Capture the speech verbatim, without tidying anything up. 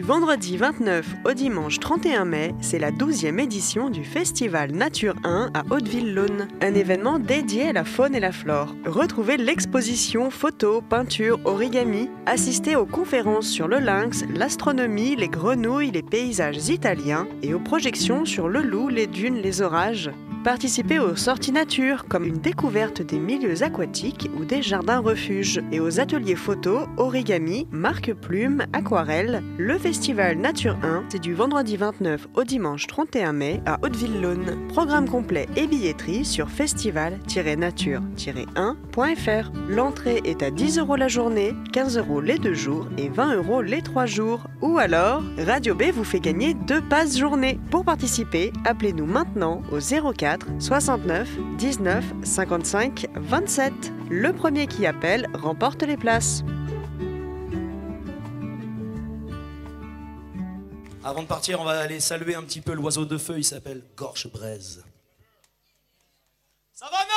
Du vendredi vingt-neuf au dimanche trente et un mai, c'est la douzième édition du Festival Nature un à Hauteville-Laune, un événement dédié à la faune et la flore. Retrouvez l'exposition photos, peintures, origami, assistez aux conférences sur le lynx, l'astronomie, les grenouilles, les paysages italiens et aux projections sur le loup, les dunes, les orages. Participez aux sorties nature, comme une découverte des milieux aquatiques ou des jardins refuges, et aux ateliers photos, origami, marque-plume, aquarelle. Le Festival Nature un, c'est du vendredi vingt-neuf au dimanche trente et un mai à Hauteville-Laune. Programme complet et billetterie sur festival tiret nature tiret un point f r. L'entrée est à dix euros la journée, quinze euros les deux jours et vingt euros les trois jours. Ou alors, Radio B vous fait gagner deux passes journée. Pour participer, appelez-nous maintenant au zéro quatre soixante-neuf dix-neuf cinquante-cinq vingt-sept. Le premier qui appelle remporte les places. Avant de partir, on va aller saluer un petit peu l'oiseau de feu, il s'appelle Gorge Braise. Ça va,